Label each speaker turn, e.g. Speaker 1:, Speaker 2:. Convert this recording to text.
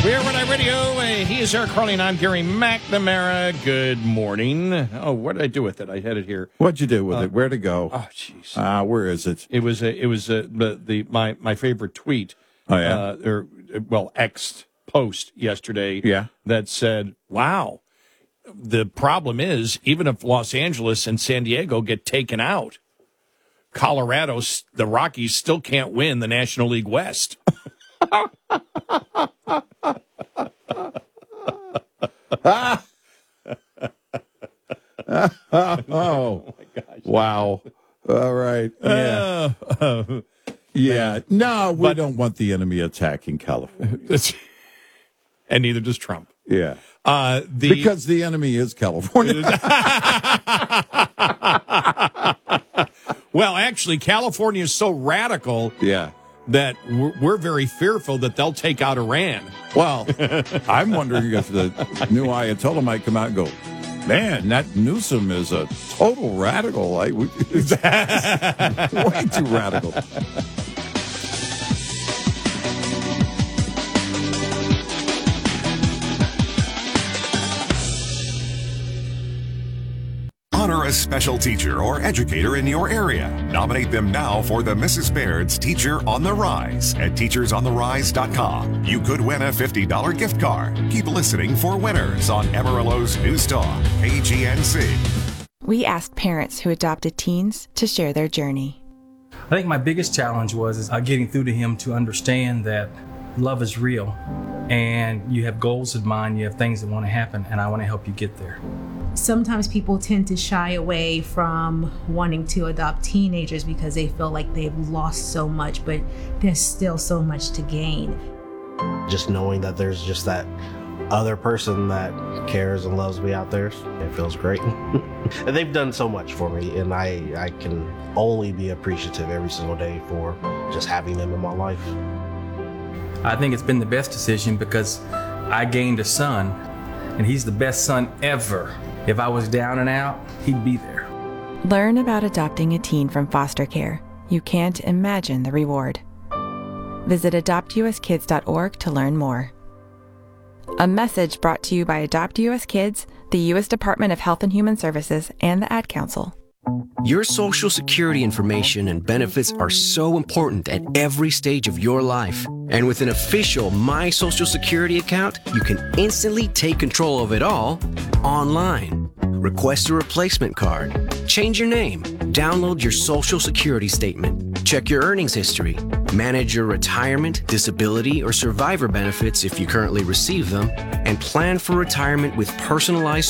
Speaker 1: We are Red Eye Radio. He is Eric Carly, and I'm Gary McNamara. Good morning. Oh, what did I do with it? I had it here.
Speaker 2: What'd you do with it? Where'd it go?
Speaker 1: Oh, jeez.
Speaker 2: Where is it?
Speaker 1: It was my favorite tweet.
Speaker 2: Oh, yeah?
Speaker 1: X post yesterday.
Speaker 2: Yeah.
Speaker 1: That said, wow, the problem is, even if Los Angeles and San Diego get taken out, Colorado, the Rockies still can't win the National League West.
Speaker 2: Oh my gosh. Wow. All right. Yeah. Yeah. No, we don't want the enemy attacking California.
Speaker 1: And neither does Trump.
Speaker 2: Yeah. Because the enemy is California.
Speaker 1: Well, actually, California is so radical that we're very fearful that they'll take out Iran.
Speaker 2: Well, I'm wondering if the new Ayatollah might come out and go, man, that Newsom is a total radical. Way too radical.
Speaker 3: Honor a special teacher or educator in your area. Nominate them now for the Mrs. Baird's Teacher on the Rise at teachersontherise.com. You could win a $50 gift card. Keep listening for winners on Amarillo's News Talk, KGNC.
Speaker 4: We asked parents who adopted teens to share their journey.
Speaker 5: I think my biggest challenge was getting through to him to understand that love is real and you have goals in mind, you have things that want to happen, and I want to help you get there.
Speaker 6: Sometimes people tend to shy away from wanting to adopt teenagers because they feel like they've lost so much, but there's still so much to gain.
Speaker 7: Just knowing that there's just that other person that cares and loves me out there, it feels great. And they've done so much for me, and I can only be appreciative every single day for just having them in my life.
Speaker 5: I think it's been the best decision because I gained a son, and he's the best son ever. If I was down and out, he'd be there.
Speaker 4: Learn about adopting a teen from foster care. You can't imagine the reward. Visit adoptuskids.org to learn more. A message brought to you by Adopt US Kids, the U.S. Department of Health and Human Services, and the Ad Council.
Speaker 8: Your Social Security information and benefits are so important at every stage of your life. And with an official My Social Security account, you can instantly take control of it all online. Request a replacement card, change your name, download your Social Security statement, check your earnings history, manage your retirement, disability, or survivor benefits if you currently receive them, and plan for retirement with personalized